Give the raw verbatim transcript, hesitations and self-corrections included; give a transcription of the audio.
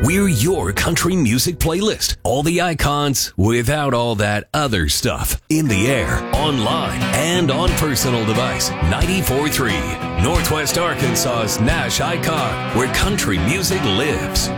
We're your country music playlist. All the icons without all that other stuff. In the air, online, and on personal device. ninety-four point three, Northwest Arkansas's Nash Icon, where country music lives.